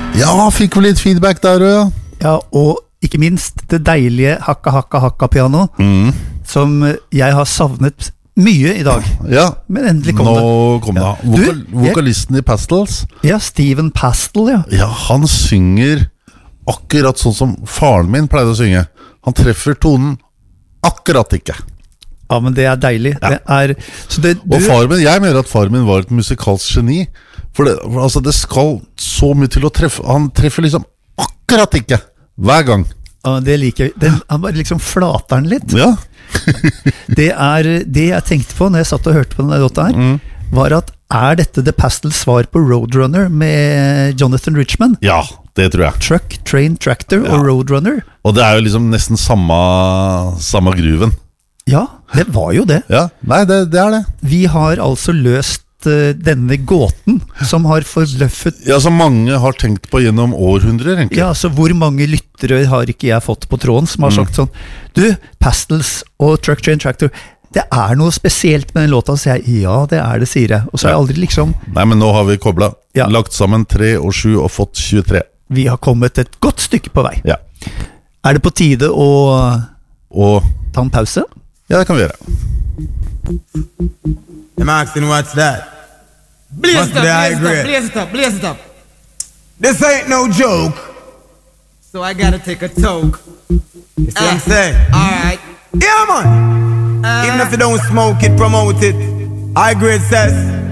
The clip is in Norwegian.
Ja, fikk vi litt feedback der, ja. Ja, og ikke minst det deilige hakka-hakka-hakka-piano, som jeg har savnet mye i dag. Ja, Men endelig kom det. nå kom det. Vokalisten i Pastels, Ja, Steven Pastel, ja. ja, han synger akkurat sånn som faren min pleide å synge. Han treffer tonen akkurat ikke. Ja, men det er deilig. Ja. Det er, så det, Og faren min, jeg mener at faren min var et musikalsk geni. For altså, det skal så mye til å treffe. Han treffer liksom akkurat ikke hver gang. ja, det liker jeg. Han bare liksom flater den litt. Ja, Det jeg tenkte på når jeg satt og hørte på denne låta her, var at dette The Pastels svar på Roadrunner med Jonathan Richman? ja, det tror jeg. Truck, Train, Tractor og Roadrunner. Og det er jo liksom nesten samme gruven. Ja, det var jo det. Ja, nei, det er det. Vi har altså løst denne gåten som har forløffet. Ja, som mange har tenkt på gjennom århundrer, egentlig. Ja, så hvor mange lyttere har ikke jeg fått på tråden som har sagt sånn: Du, Pastels og Truck, Train, Tractor, det er noe spesielt med den låta. Så jeg, ja, det er det, sier jeg. Og så har jeg aldri liksom Nei, men nå har vi koblet. Ja. Lagt sammen 3 og 7 og fått 23. Vi har kommet et godt stykke på vei. Ja. Er det på tide å Og ta en pause? ja, det kan vi gjøre. I'm asking what's that? Blaze Must it be up, high blaze it up, grade. blaze it up, blaze it up. This ain't no joke. So I gotta take a toke. You see what I'm saying? Alright. Yeah, man. Even if you don't smoke it, promote it. High grade says